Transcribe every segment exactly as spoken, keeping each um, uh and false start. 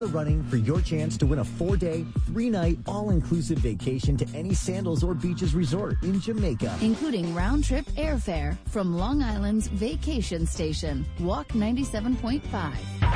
Running for your chance to win a four-day, three-night, all-inclusive vacation to any Sandals or Beaches resort in Jamaica, including round-trip airfare from Long Island's vacation station. Walk ninety-seven point five.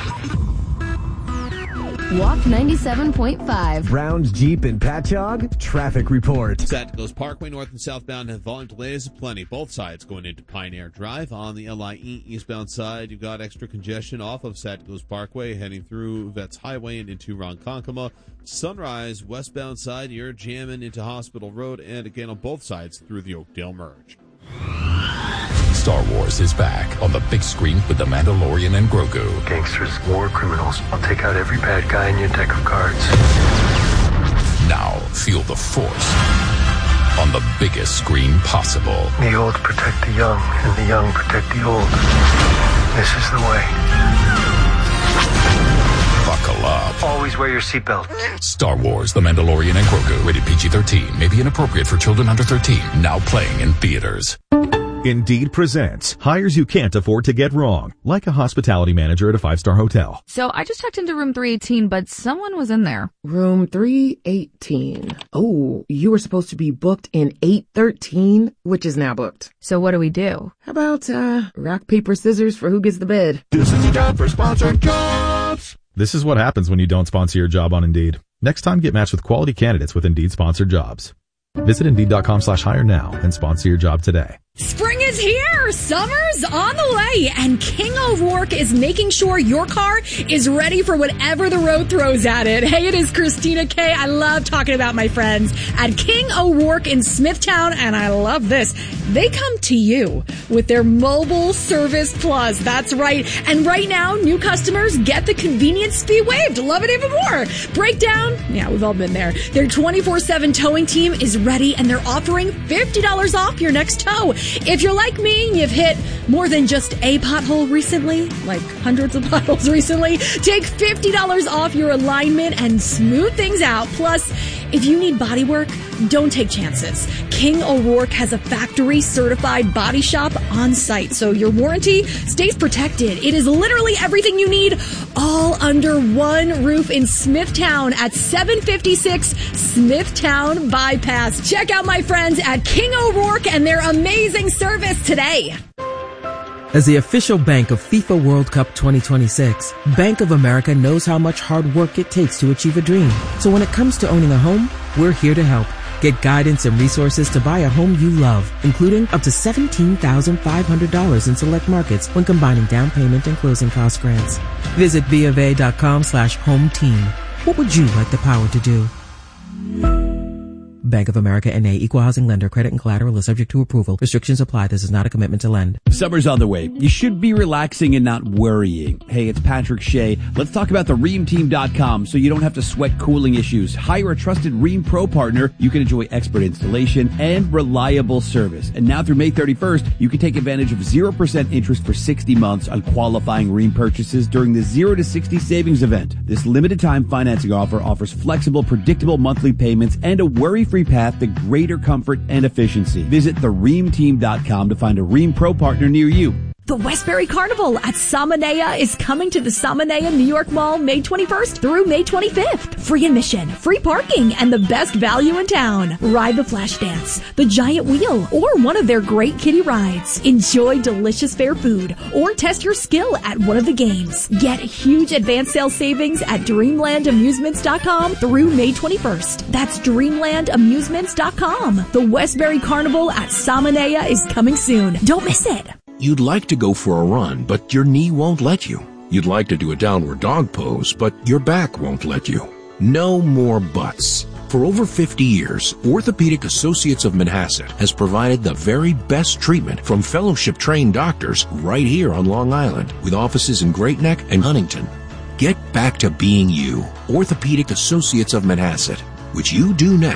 Walk ninety-seven point five. Browns Jeep and Patchogue traffic report. Santikos Parkway north and southbound have volume delays plenty. Both sides going into Pioneer Drive. On the L I E eastbound side, you've got extra congestion off of Santikos Parkway heading through Vets Highway and into Ronkonkoma. Sunrise westbound side, you're jamming into Hospital Road, and again on both sides through the Oakdale Merge. Star Wars is back on the big screen with The Mandalorian and Grogu. Gangsters, war criminals. I'll take out every bad guy in your deck of cards. Now feel the Force on the biggest screen possible. The old protect the young, and the young protect the old. This is the way. Buckle up. Always wear your seatbelt. Star Wars, The Mandalorian and Grogu. Rated P G thirteen. May be inappropriate for children under thirteen. Now playing in theaters. Indeed presents hires you can't afford to get wrong, like a hospitality manager at a five-star hotel. So I just checked into room three eighteen, but someone was in there. Room three eighteen. Oh, you were supposed to be booked in eight thirteen, which is now booked. So what do we do? How about, uh, rock, paper, scissors for who gets the bed? This is the job for sponsored jobs. This is what happens when you don't sponsor your job on Indeed. Next time, get matched with quality candidates with Indeed sponsored jobs. Visit Indeed.com slash hire now and sponsor your job today. Spring is here! Summer's on the way! And King O'Rourke is making sure your car is ready for whatever the road throws at it. Hey, it is Christina Kay. I love talking about my friends at King O'Rourke in Smithtown, and I love this. They come to you with their Mobile Service Plus. That's right. And right now, new customers get the convenience fee waived. Love it even more. Breakdown? Yeah, we've all been there. Their twenty-four seven towing team is ready, and they're offering fifty dollars off your next tow. If you're like me and you've hit more than just a pothole recently, like hundreds of potholes recently, take fifty dollars off your alignment and smooth things out. Plus, if you need body work, don't take chances. King O'Rourke has a factory certified body shop on site, so your warranty stays protected. It is literally everything you need, all under one roof in Smithtown at seven fifty-six Smithtown Bypass. Check out my friends at King O'Rourke and their amazing service today. As the official bank of FIFA World Cup twenty twenty-six, Bank of America knows how much hard work it takes to achieve a dream. So when it comes to owning a home, we're here to help. Get guidance and resources to buy a home you love, including up to seventeen thousand five hundred dollars in select markets when combining down payment and closing cost grants. Visit BofA.com slash home team. What would you like the power to do? Bank of America N A, Equal Housing Lender. Credit and collateral is subject to approval. Restrictions apply. This is not a commitment to lend. Summer's on the way. You should be relaxing and not worrying. Hey, it's Patrick Shea. Let's talk about the ream team dot com so you don't have to sweat cooling issues. Hire a trusted Rheem Pro partner. You can enjoy expert installation and reliable service. And now through May thirty-first, you can take advantage of zero percent interest for sixty months on qualifying Rheem purchases during the zero to sixty savings event. This limited time financing offer offers flexible, predictable monthly payments and a worry-free path to greater comfort and efficiency. Visit the ream team dot com to find a Rheem Pro partner near you. The Westbury Carnival at Salmonea is coming to the Salmonea New York Mall May twenty-first through May twenty-fifth. Free admission, free parking, and the best value in town. Ride the Flash Dance, the Giant Wheel, or one of their great kiddie rides. Enjoy delicious fair food, or test your skill at one of the games. Get huge advance sale savings at dreamland amusements dot com through May twenty-first. That's dreamland amusements dot com. The Westbury Carnival at Salmonea is coming soon. Don't miss it. You'd like to go for a run, but your knee won't let you. You'd like to do a downward dog pose, but your back won't let you. No more buts. For over fifty years, Orthopedic Associates of Manhasset has provided the very best treatment from fellowship-trained doctors right here on Long Island, with offices in Great Neck and Huntington. Get back to being you. Orthopedic Associates of Manhasset, which you do next.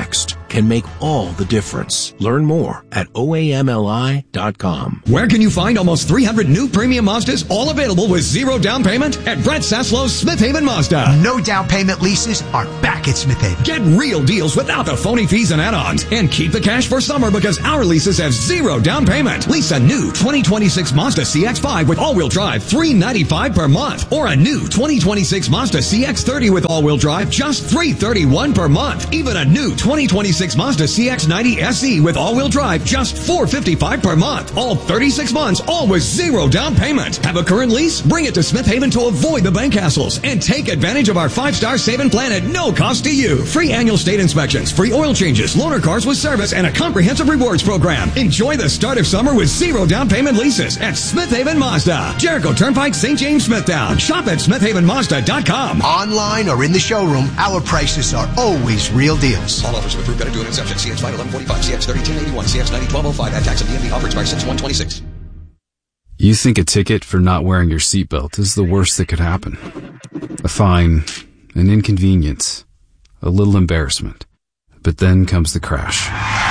can make all the difference. Learn more at O A M L I dot com. Where can you find almost three hundred new premium Mazdas, all available with zero down payment? At Brett Saslow's Smith Haven Mazda. No down payment leases are back at Smith Haven. Get real deals without the phony fees and add-ons. And keep the cash for summer because our leases have zero down payment. Lease a new twenty twenty-six Mazda C X five with all-wheel drive, three hundred ninety-five dollars per month. Or a new twenty twenty-six Mazda C X thirty with all-wheel drive, just three hundred thirty-one dollars per month. Even a new twenty twenty-six Mazda C X ninety S E with all-wheel drive, just four hundred fifty-five dollars per month. All thirty-six months, all with zero down payment. Have a current lease? Bring it to Smith Haven to avoid the bank hassles and take advantage of our five-star saving plan at no cost to you. Free annual state inspections, free oil changes, loaner cars with service, and a comprehensive rewards program. Enjoy the start of summer with zero down payment leases at Smith Haven Mazda. Jericho Turnpike, Saint James, Smithtown. Shop at smith haven mazda dot com. Online or in the showroom, our prices are always real deals. All offers with approved credit due at inception. C X five eleven forty-five, C X thirty-two eighty-one, C X ninety twelve oh five. Add tax and D M V. Offer expires six one twenty-six. You think a ticket for not wearing your seatbelt is the worst that could happen. A fine, an inconvenience, a little embarrassment. But then comes the crash.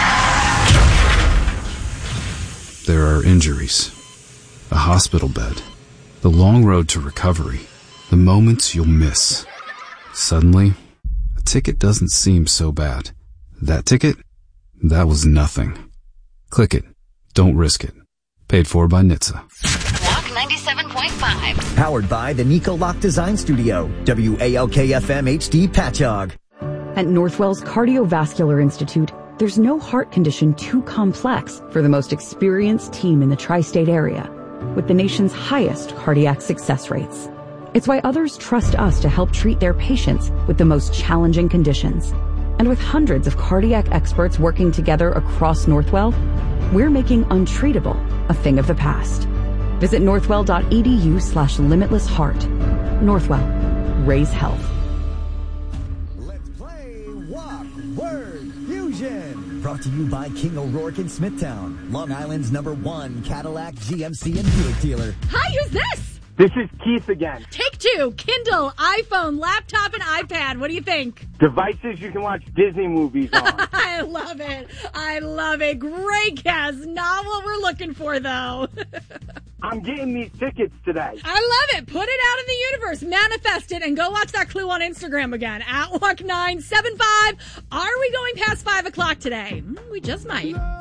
There are injuries, a hospital bed, the long road to recovery, the moments you'll miss. Suddenly, a ticket doesn't seem so bad. That ticket? That was nothing. Click it. Don't risk it. Paid for by N H T S A. Walk ninety-seven point five. Powered by the Nico Lock Design Studio. W A L K F M H D Patchogue. At Northwell's Cardiovascular Institute, there's no heart condition too complex for the most experienced team in the tri-state area, with the nation's highest cardiac success rates. It's why others trust us to help treat their patients with the most challenging conditions. And with hundreds of cardiac experts working together across Northwell, we're making untreatable a thing of the past. Visit northwell.edu slash limitless heart. Northwell. Raise health. Let's play Walk Word Fusion. Brought to you by King O'Rourke in Smithtown, Long Island's number one Cadillac, G M C, and Buick dealer. Hi, who's this? This is Keith again. Take two. Kindle, iPhone, laptop, and iPad. What do you think? Devices you can watch Disney movies on. I love it. I love it. Great cast. Not what we're looking for, though. I'm getting these tickets today. I love it. Put it out in the universe. Manifest it and go watch that clue on Instagram again. At walk nine seven five. Are we going past five o'clock today? Mm, we just might.